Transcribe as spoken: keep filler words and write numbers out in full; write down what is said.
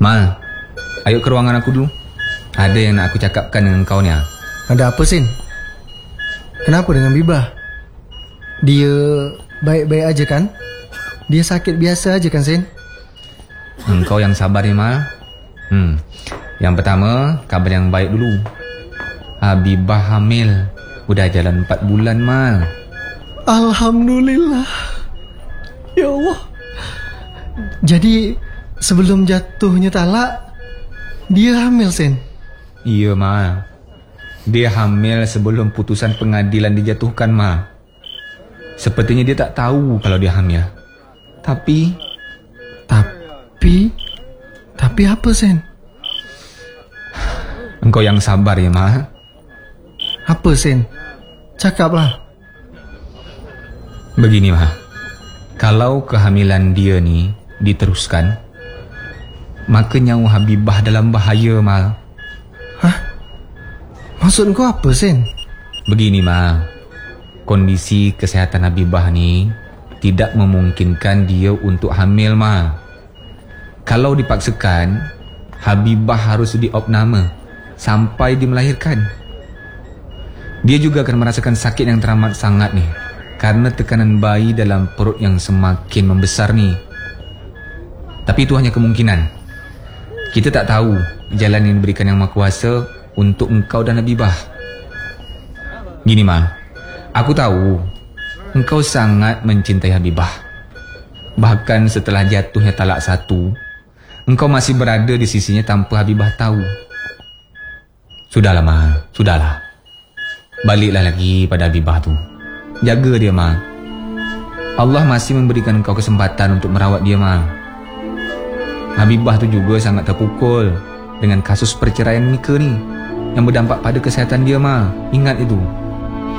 Mal, ayo ke ruangan aku dulu. Ada yang nak aku cakapkan dengan kau ni. Ada apa, Sin? Kenapa dengan Bibah? Dia baik-baik aja kan? Dia sakit biasa aja kan, Sin? Engkau yang sabar ya, Mal. Hmm. Yang pertama, kabar yang baik dulu. Habibah hamil. Udah jalan empat bulan, Mal. Alhamdulillah. Ya Allah. Jadi sebelum jatuhnya talak, dia hamil, Sin? Iya, Ma. Dia hamil sebelum putusan pengadilan dijatuhkan, Ma. Sepertinya dia tak tahu kalau dia hamil. Tapi Tapi Tapi apa, Sin? Engkau yang sabar ya, Ma. Apa, Sin? Cakaplah. Begini, Ma. Kalau kehamilan dia ni diteruskan, maka nyawa Habibah dalam bahaya, Ma. Hah? Maksud kau apa, Sin? Begini, Ma. Kondisi kesehatan Habibah ni tidak memungkinkan dia untuk hamil, Ma. Kalau dipaksakan, Habibah harus diopname sampai dilahirkan. Dia juga akan merasakan sakit yang teramat sangat ni, karena tekanan bayi dalam perut yang semakin membesar ni. Tapi itu hanya kemungkinan. Kita tak tahu jalan yang diberikan Yang Maha Kuasa untuk engkau dan Habibah. Gini, Ma. Aku tahu engkau sangat mencintai Habibah. Bahkan setelah jatuhnya talak satu, engkau masih berada di sisinya tanpa Habibah tahu. Sudahlah, Ma. Sudahlah. Baliklah lagi pada Habibah tu. Jaga dia, Ma. Allah masih memberikan engkau kesempatan untuk merawat dia, Ma. Habibah tu juga sangat terpukul dengan kasus perceraian Mika ni yang berdampak pada kesihatan dia, Ma. Ingat itu.